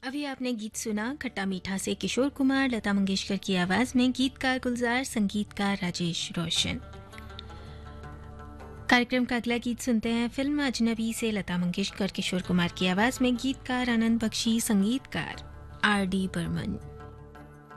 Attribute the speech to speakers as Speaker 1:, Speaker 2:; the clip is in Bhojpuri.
Speaker 1: अभी आपने गीत सुना खट्टा मीठा से किशोर कुमार, लता मंगेशकर की आवाज में, गीतकार गुलजार, संगीतकार राजेश रोशन। कार्यक्रम का अगला गीत सुनते हैं फिल्म अजनबी से, लता मंगेशकर किशोर कुमार की आवाज में, गीतकार आनंद बख्शी, संगीतकार आर डी बर्मन।